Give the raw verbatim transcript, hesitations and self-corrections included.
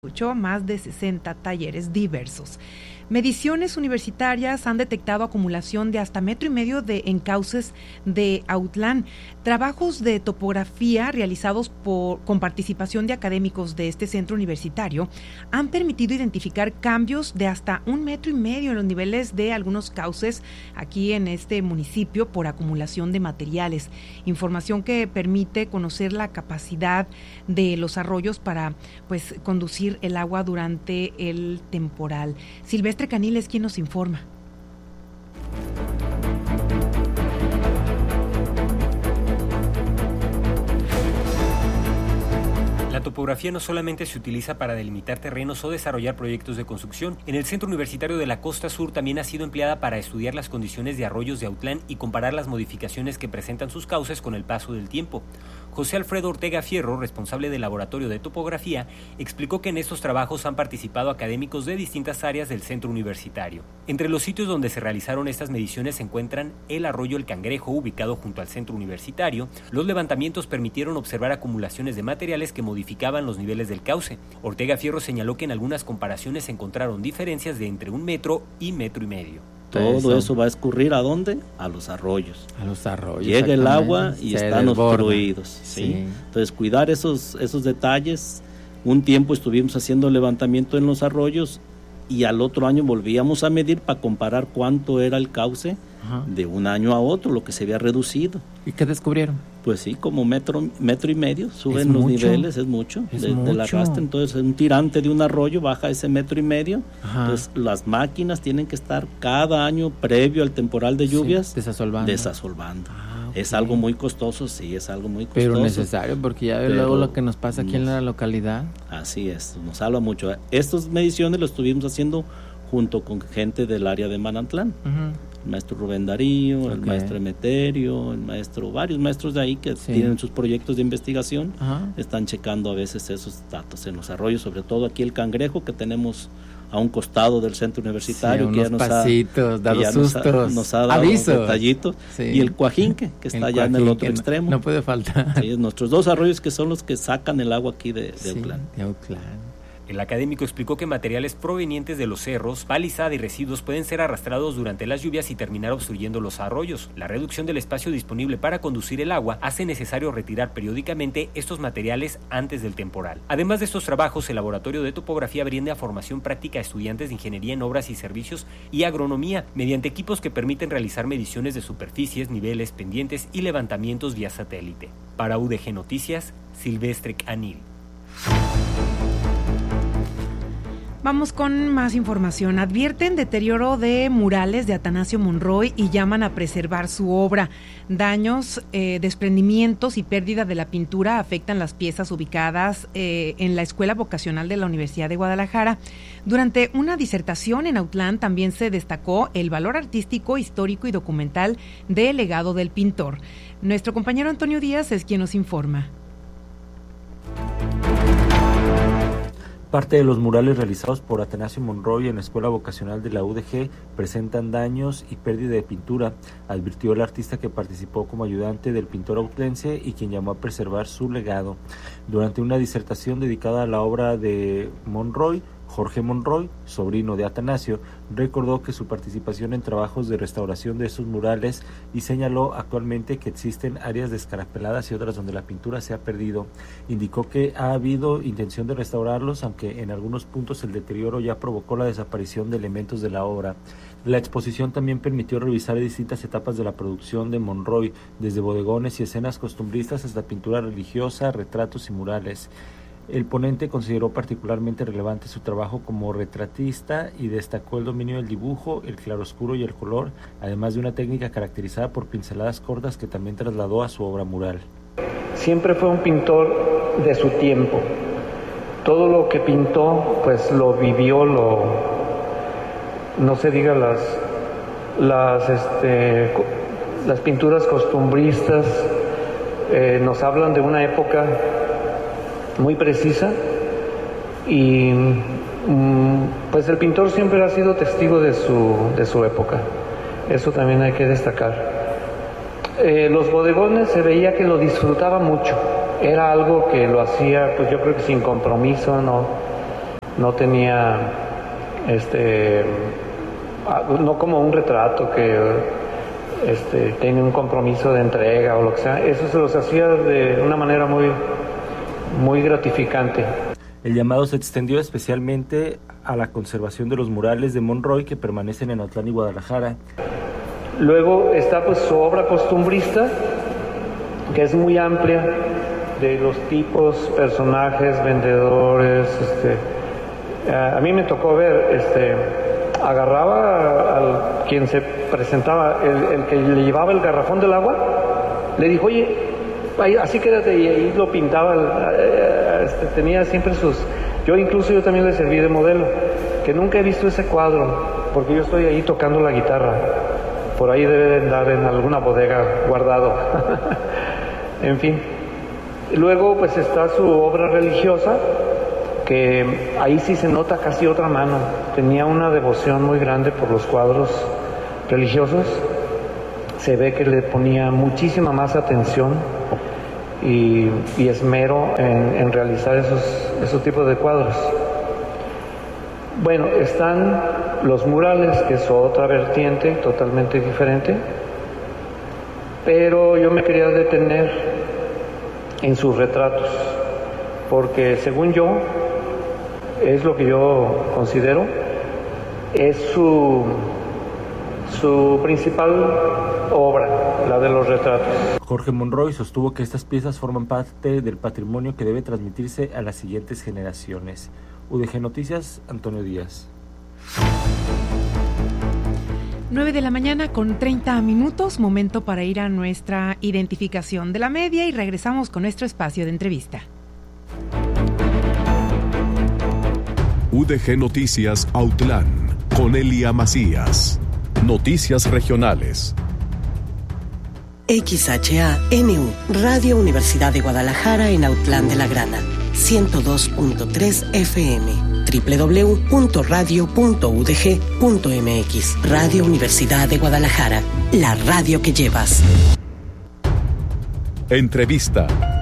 Escuchó más de sesenta talleres diversos. Mediciones universitarias han detectado acumulación de hasta metro y medio de encauces de Autlán. Trabajos de topografía realizados por, con participación de académicos de este centro universitario han permitido identificar cambios de hasta un metro y medio en los niveles de algunos cauces aquí en este municipio por acumulación de materiales. Información que permite conocer la capacidad de los arroyos para pues conducir el agua durante el temporal. Silvestre Canil es quien nos informa. La topografía no solamente se utiliza para delimitar terrenos o desarrollar proyectos de construcción. En el Centro Universitario de la Costa Sur también ha sido empleada para estudiar las condiciones de arroyos de Autlán y comparar las modificaciones que presentan sus cauces con el paso del tiempo. José Alfredo Ortega Fierro, responsable del Laboratorio de Topografía, explicó que en estos trabajos han participado académicos de distintas áreas del centro universitario. Entre los sitios donde se realizaron estas mediciones se encuentran el arroyo El Cangrejo, ubicado junto al centro universitario. Los levantamientos permitieron observar acumulaciones de materiales que modificaban los niveles del cauce. Ortega Fierro señaló que en algunas comparaciones se encontraron diferencias de entre un metro y metro y medio. Todo eso. eso va a escurrir ¿a dónde? A los arroyos. A los arroyos. Llega el agua y se están desborda. obstruidos. ¿sí? Sí. Entonces, cuidar esos, esos detalles. Un tiempo estuvimos haciendo levantamiento en los arroyos y al otro año volvíamos a medir para comparar cuánto era el cauce. Ajá. De un año a otro, lo que se había reducido. ¿Y qué descubrieron? Pues sí, como metro, metro y medio, suben ¿Es los mucho? niveles, es mucho, es de, mucho. del arrastre. Entonces, un tirante de un arroyo baja ese metro y medio. Ajá. Entonces, las máquinas tienen que estar cada año previo al temporal de lluvias sí, desasolvando. desasolvando. Ah, okay. Es algo muy costoso, sí, es algo muy costoso. Pero necesario, porque ya Pero luego lo que nos pasa aquí nos, en la localidad. Así es, nos salva mucho. Estas mediciones las estuvimos haciendo junto con gente del área de Manantlán. Uh-huh. El maestro Rubén Darío, okay. el maestro Emeterio, el maestro, varios maestros de ahí que sí. tienen sus proyectos de investigación, uh-huh. están checando a veces esos datos en los arroyos, sobre todo aquí el Cangrejo que tenemos a un costado del centro universitario, sí, que ya nos pasitos, ha, dado ya sustos, nos ha, nos ha dado avisos. un detallito, sí. y el Cuajinque, que está el allá en el otro extremo. No, no puede faltar. Sí, nuestros dos arroyos que son los que sacan el agua aquí de, de sí, Autlán. de Autlán. El académico explicó que materiales provenientes de los cerros, palizada y residuos pueden ser arrastrados durante las lluvias y terminar obstruyendo los arroyos. La reducción del espacio disponible para conducir el agua hace necesario retirar periódicamente estos materiales antes del temporal. Además de estos trabajos, el Laboratorio de Topografía brinda formación práctica a estudiantes de Ingeniería en Obras y Servicios y Agronomía mediante equipos que permiten realizar mediciones de superficies, niveles, pendientes y levantamientos vía satélite. Para U D G Noticias, Silvestre Canil. Vamos con más información. Advierten deterioro de murales de Atanasio Monroy y llaman a preservar su obra. Daños, eh, desprendimientos y pérdida de la pintura afectan las piezas ubicadas eh, en la Escuela Vocacional de la Universidad de Guadalajara. Durante una disertación en Autlán también se destacó el valor artístico, histórico y documental del legado del pintor. Nuestro compañero Antonio Díaz es quien nos informa. Parte de los murales realizados por Atanasio Monroy en la Escuela Vocacional de la U D G presentan daños y pérdida de pintura, advirtió el artista que participó como ayudante del pintor autlense y quien llamó a preservar su legado. Durante una disertación dedicada a la obra de Monroy, Jorge Monroy, sobrino de Atanasio, recordó que su participación en trabajos de restauración de estos murales y señaló actualmente que existen áreas descarapeladas y otras donde la pintura se ha perdido. Indicó que ha habido intención de restaurarlos, aunque en algunos puntos el deterioro ya provocó la desaparición de elementos de la obra. La exposición también permitió revisar distintas etapas de la producción de Monroy, desde bodegones y escenas costumbristas hasta pintura religiosa, retratos y murales. El ponente consideró particularmente relevante su trabajo como retratista y destacó el dominio del dibujo, el claroscuro y el color, además de una técnica caracterizada por pinceladas cortas que también trasladó a su obra mural. Siempre fue un pintor de su tiempo. Todo lo que pintó, pues lo vivió, lo no se diga las las este las pinturas costumbristas eh, nos hablan de una época muy precisa y pues el pintor siempre ha sido testigo de su, de su época, eso también hay que destacar. Eh, los bodegones se veía que lo disfrutaba mucho, era algo que lo hacía pues yo creo que sin compromiso, no, no tenía, este, no como un retrato que este, tiene un compromiso de entrega o lo que sea. Eso se los hacía de una manera muy, muy gratificante. El llamado se extendió especialmente a la conservación de los murales de Monroy que permanecen en Autlán y Guadalajara. Luego está pues su obra costumbrista, que es muy amplia, de los tipos, personajes, vendedores. Este, a, a mí me tocó ver, este, agarraba al quien se presentaba, el, el que le llevaba el garrafón del agua, le dijo, oye, ahí, así quédate, y ahí lo pintaba, este, tenía siempre sus... Yo incluso yo también le serví de modelo, que nunca he visto ese cuadro, porque yo estoy ahí tocando la guitarra, por ahí debe de andar en alguna bodega guardado. En fin. Luego pues está su obra religiosa, que ahí sí se nota casi otra mano. Tenía una devoción muy grande por los cuadros religiosos. Se ve que le ponía muchísima más atención y, y esmero en, en realizar esos, esos tipos de cuadros. Bueno, están los murales, que es otra vertiente totalmente diferente, pero yo me quería detener en sus retratos, porque según yo, es lo que yo considero, es su, su principal obra, la de los retratos. Jorge Monroy sostuvo que estas piezas forman parte del patrimonio que debe transmitirse a las siguientes generaciones. U D G Noticias, Antonio Díaz. nueve de la mañana con treinta minutos, momento para ir a nuestra identificación de la media y regresamos con nuestro espacio de entrevista. U D G Noticias Autlán, con Elia Macías. Noticias regionales. X H A N U, Radio Universidad de Guadalajara en Autlán de la Grana, ciento dos punto tres F M, doble u doble u doble u punto radio punto u d g punto m x. Radio Universidad de Guadalajara, la radio que llevas. Entrevista.